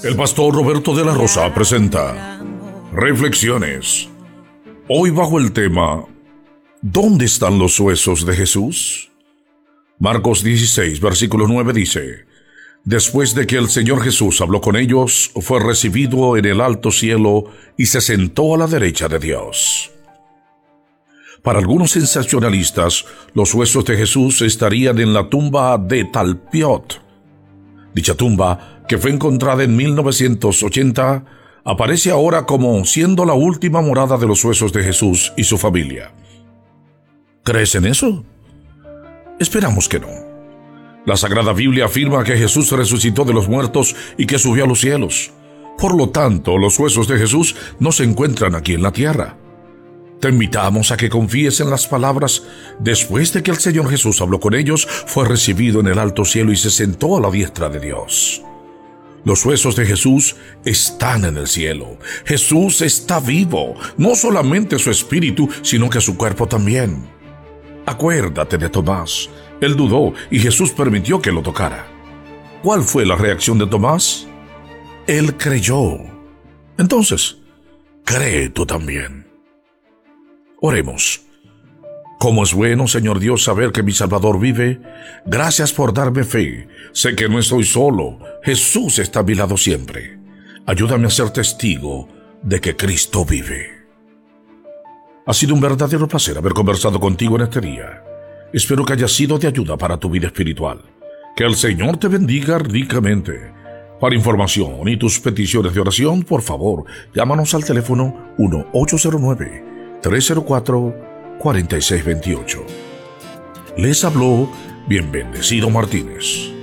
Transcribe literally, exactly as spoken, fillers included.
El pastor Roberto de la Rosa presenta Reflexiones. Hoy bajo el tema ¿Dónde están los huesos de Jesús? Marcos dieciséis, versículo nueve dice: Después de que el Señor Jesús habló con ellos, fue recibido en el alto cielo y se sentó a la derecha de Dios. Para algunos sensacionalistas, los huesos de Jesús estarían en la tumba de Talpiot. Dicha tumba, que fue encontrada en mil novecientos ochenta, aparece ahora como siendo la última morada de los huesos de Jesús y su familia. ¿Crees en eso? Esperamos que no. La Sagrada Biblia afirma que Jesús resucitó de los muertos y que subió a los cielos. Por lo tanto, los huesos de Jesús no se encuentran aquí en la tierra. Te invitamos a que confíes en las palabras: después de que el Señor Jesús habló con ellos, fue recibido en el alto cielo y se sentó a la diestra de Dios. Los huesos de Jesús están en el cielo. Jesús está vivo, no solamente su espíritu, sino que su cuerpo también. Acuérdate de Tomás. Él dudó y Jesús permitió que lo tocara. ¿Cuál fue la reacción de Tomás? Él creyó. Entonces, cree tú también. Oremos. Cómo es bueno, Señor Dios, saber que mi Salvador vive. Gracias por darme fe. Sé que no estoy solo. Jesús está a mi lado siempre. Ayúdame a ser testigo de que Cristo vive. Ha sido un verdadero placer haber conversado contigo en este día. Espero que haya sido de ayuda para tu vida espiritual. Que el Señor te bendiga ricamente. Para información y tus peticiones de oración, por favor, llámanos al teléfono uno ocho cero nueve, tres cero cuatro, cuatro seis dos ocho. Les habló Bien Bendecido Martínez.